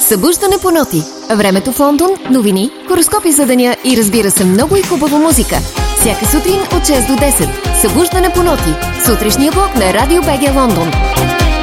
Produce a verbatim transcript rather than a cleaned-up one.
Събуждане по ноти. Времето в Лондон, новини, хороскопи за деня и разбира се много и хубава музика. Всяка сутрин от шест до десет. Събуждане по ноти. Сутрешния блок на Радио БГ Лондон.